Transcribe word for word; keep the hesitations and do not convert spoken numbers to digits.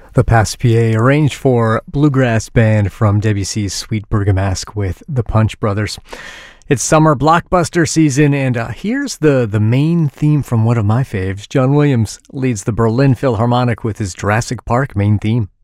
The Passe-Pied, arranged for bluegrass band from Debussy's Sweet Bergamasque with the Punch Brothers. It's summer blockbuster season, and uh, here's the, the main theme from one of my faves. John Williams leads the Berlin Philharmonic with his Jurassic Park main theme.